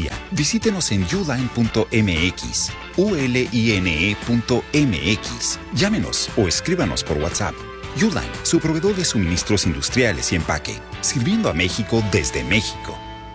tecnología. Visítenos en uline.mx, uline.mx. Llámenos o escríbanos por WhatsApp. Uline, su proveedor de suministros industriales y empaque, sirviendo a México desde México.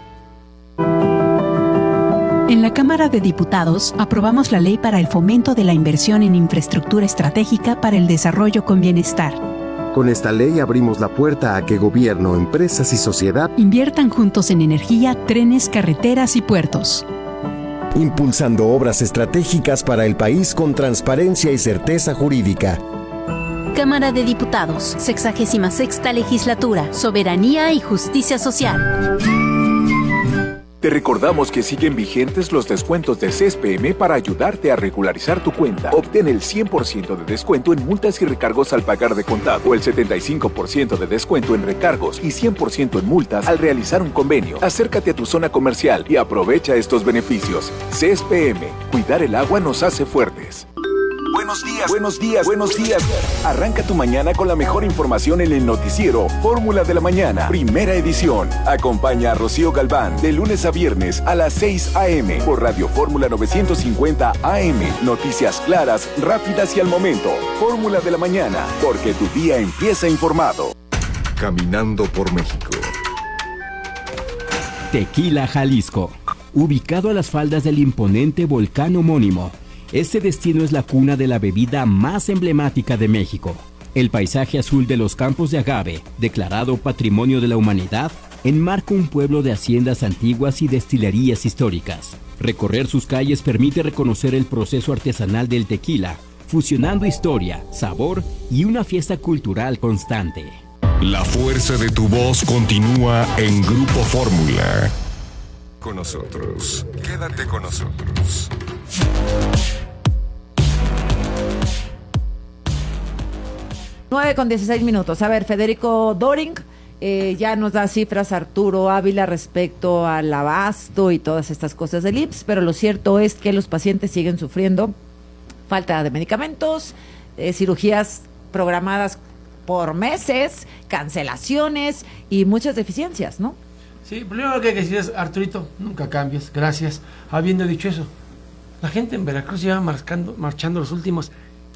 En la Cámara de Diputados aprobamos la Ley para el Fomento de la Inversión en Infraestructura Estratégica para el Desarrollo con Bienestar. Con esta ley abrimos la puerta a que gobierno, empresas y sociedad inviertan juntos en energía, trenes, carreteras y puertos. impulsando obras estratégicas para el país con transparencia y certeza jurídica. Cámara de Diputados, 66ª Legislatura, Soberanía y Justicia Social. Te recordamos que siguen vigentes los descuentos de CESPM para ayudarte a regularizar tu cuenta. Obtén el 100% de descuento en multas y recargos al pagar de contado, o el 75% de descuento en recargos y 100% en multas al realizar un convenio. Acércate a tu zona comercial y aprovecha estos beneficios. CESPM, cuidar el agua nos hace fuertes. Buenos días, buenos días, buenos días. Arranca tu mañana con la mejor información en el noticiero Fórmula de la Mañana, primera edición. Acompaña a Rocío Galván de lunes a viernes a las 6 a.m. por Radio Fórmula 950 AM. Noticias claras, rápidas y al momento. Fórmula de la Mañana, porque tu día empieza informado. Caminando por México. Tequila, Jalisco. Ubicado a las faldas del imponente volcán homónimo, este destino es la cuna de la bebida más emblemática de México. El paisaje azul de los campos de agave, declarado Patrimonio de la Humanidad, enmarca un pueblo de haciendas antiguas y destilerías históricas. Recorrer sus calles permite reconocer el proceso artesanal del tequila, fusionando historia, sabor y una fiesta cultural constante. La fuerza de tu voz continúa en Grupo Fórmula. Con nosotros. Quédate con nosotros. 9:16. A ver, Federico Doring ya nos da cifras Arturo Ávila respecto al abasto y todas estas cosas del IMSS, pero lo cierto es que los pacientes siguen sufriendo falta de medicamentos, cirugías programadas por meses, cancelaciones y muchas deficiencias, ¿no? Sí, primero que hay que decir es, Arturito, nunca cambies, gracias. Habiendo dicho eso, la gente en Veracruz lleva marchando los últimos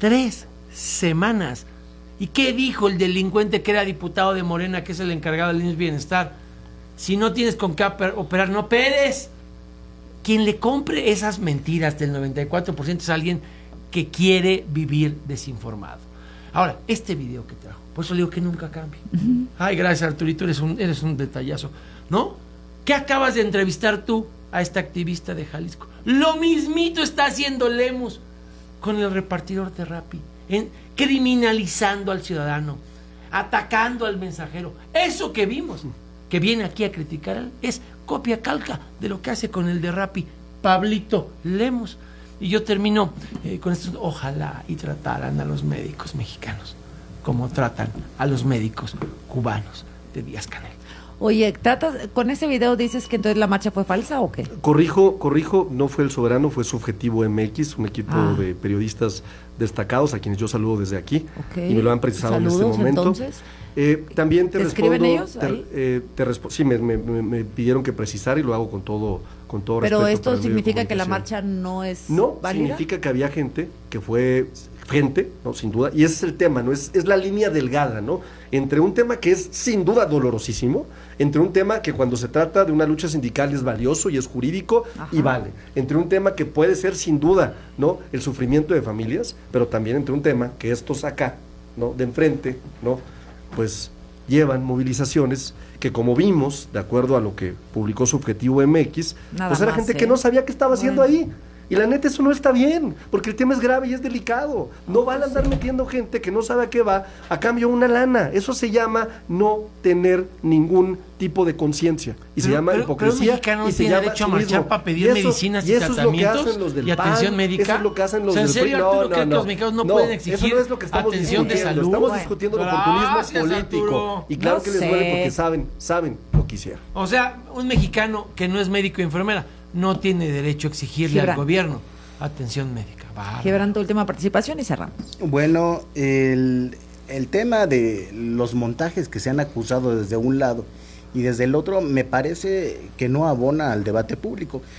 3 semanas. ¿Y qué dijo el delincuente que era diputado de Morena, que es el encargado del IMSS Bienestar? Si no tienes con qué operar, no operes. Quien le compre esas mentiras del 94% es alguien que quiere vivir desinformado. Ahora, este video que trajo, por eso le digo que nunca cambie. Ay, gracias, Arturito, eres un detallazo, ¿no? ¿Qué acabas de entrevistar tú a esta activista de Jalisco? Lo mismito está haciendo Lemus con el repartidor de Rappi, criminalizando al ciudadano, atacando al mensajero. Eso que vimos, que viene aquí a criticar, es copia calca de lo que hace con el de Rappi, Pablito Lemus. Y yo termino con esto: ojalá y trataran a los médicos mexicanos como tratan a los médicos cubanos de Díaz-Canel. Oye, con ese video dices que entonces la marcha fue falsa ¿o qué? Corrijo, no fue El Soberano, fue Subjetivo MX, un equipo de periodistas destacados a quienes yo saludo desde aquí, y me lo han precisado en este momento. Entonces, también te respondo. ¿escriben ellos ahí? Sí, me pidieron que precisara y lo hago con todo respeto. Pero esto significa que la marcha no es válida. Significa que había gente que fue no, sin duda, y ese es el tema, ¿no? Es la línea delgada, ¿no? Entre un tema que es sin duda dolorosísimo, entre un tema que cuando se trata de una lucha sindical es valioso y es jurídico, y vale, entre un tema que puede ser sin duda, ¿no?, el sufrimiento de familias, pero también entre un tema que estos acá, ¿no?, de enfrente, ¿no?, pues llevan movilizaciones que, como vimos, de acuerdo a lo que publicó Subjetivo MX, pues era gente que no sabía qué estaba haciendo ahí. Y la neta, eso no está bien, porque el tema es grave y es delicado. No van a andar metiendo gente que no sabe a qué va a cambio de una lana. Eso se llama no tener ningún tipo de conciencia. Y se llama hipocresía. Pero un y se tiene llama derecho a marchar para pedir medicinas y tratamientos y atención médica. Eso es lo que hacen los del PAN. ¿En serio, Arturo, que los mexicanos no pueden exigir eso no es lo que estamos atención de salud? Estamos discutiendo el oportunismo político. Arturo. Y claro que les duele porque saben lo que hicieron. O sea, un mexicano que no es médico y enfermera no tiene derecho a exigirle al gobierno atención médica. Gibran, tu última participación y cerramos. Bueno, el tema de los montajes que se han acusado desde un lado y desde el otro me parece que no abona al debate público.